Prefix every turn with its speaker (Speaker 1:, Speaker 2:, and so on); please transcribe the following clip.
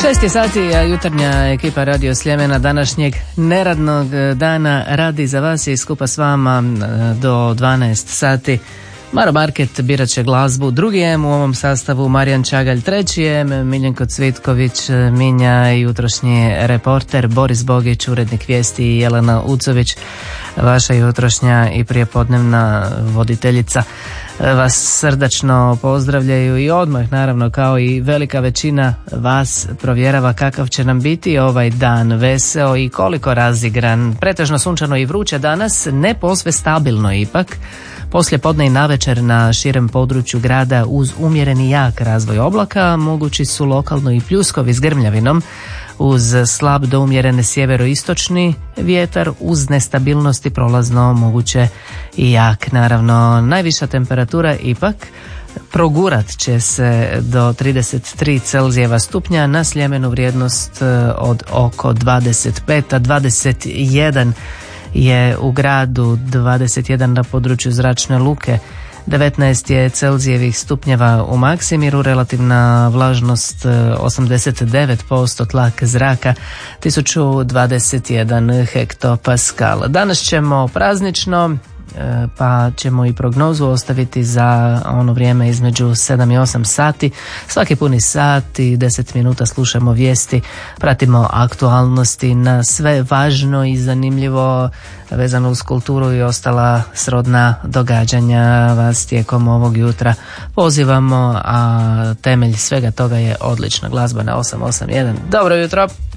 Speaker 1: 6 sati, a jutarnja ekipa Radio Sljemena današnjeg neradnog dana radi za vas i skupa s vama do 12 sati. Maro Market birat će glazbu, drugi M u ovom sastavu Marijan Čagalj, treći M Miljenko Cvitković, Minja i jutrošnji reporter, Boris Bogić, urednik vijesti i Jelena Ucović, vaša jutrošnja i prijepodnevna voditeljica. Vas srdačno pozdravljaju i odmah, naravno, kao i velika većina vas, provjerava kakav će nam biti ovaj dan, veseo i koliko razigran. Pretežno sunčano i vruće danas, ne posve stabilno ipak. Poslije podne i navečer na širem području grada uz umjereni jak razvoj oblaka mogući su lokalno i pljuskovi s grmljavinom uz slab do umjerene sjeveroistočni vjetar uz nestabilnosti prolazno moguće i jak. Naravno, najviša temperatura ipak progurat će se do 33 Celzijeva stupnja, na Sljemenu vrijednost od oko 25, a 21 je u gradu, 21 na području Zračne luke, 19 je Celzijevih stupnjeva u Maksimiru, relativna vlažnost 89%, tlak zraka 1021 hektopaskal. Danas ćemo praznično, pa ćemo i prognozu ostaviti za ono vrijeme između 7 i 8 sati. Svaki puni sat i 10 minuta slušamo vijesti, pratimo aktualnosti, na sve važno i zanimljivo vezano uz kulturu i ostala srodna događanja vas tijekom ovog jutra pozivamo, a temelj svega toga je odlična glazba na 881. Dobro jutro!